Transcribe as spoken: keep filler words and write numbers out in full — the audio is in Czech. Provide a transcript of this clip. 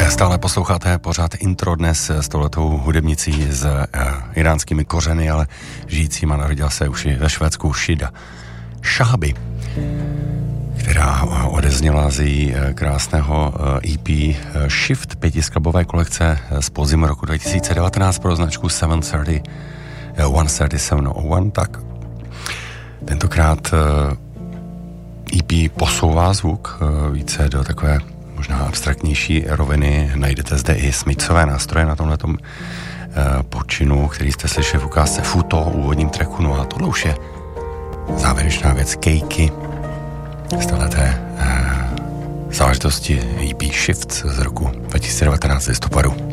Stále posloucháte pořád intro dnes s touhletou hudebnicí s uh, iránskými kořeny, ale žijícím a narodila se už i ve Švédsku Shida Shahabi, která odezněla z její krásného E P Shift pětiskladbové kolekce z podzimu roku dva tisíce devatenáct pro značku sedm set třicet, sto třicet sedm nula jedna, tak tentokrát E P posouvá zvuk více do takové možná abstraktnější roviny. Najdete zde i Smithsové nástroje na tomhletom počinu, který jste slyšeli v ukázce Futo, úvodním tracku, no a tohle už je závěrečná věc Kejky z téhleté záležitosti E P Shift z roku dva tisíce devatenáct listopadu.